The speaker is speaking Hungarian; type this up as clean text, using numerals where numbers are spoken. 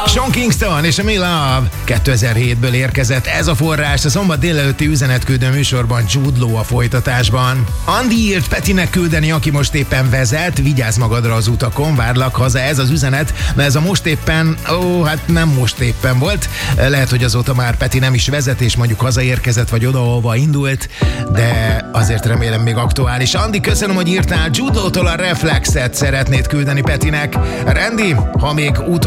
Sean Kingston és a Me Love 2007-ből érkezett ez a forrás a szombat délelőtti üzenetküldő műsorban Jude Law a folytatásban. Andi írt Petinek küldeni, aki most éppen vezet, vigyázz magadra az utakon, várlak haza, ez az üzenet, mert ez a most éppen, hát nem most éppen volt, lehet, hogy azóta már Peti nem is vezet, és mondjuk hazaérkezett, vagy oda, ahova indult, de azért remélem még aktuális. Andi, köszönöm, hogy írtál. Jude Law-tól a Reflexet szeretnéd küldeni Petinek. Rendi, ha még úton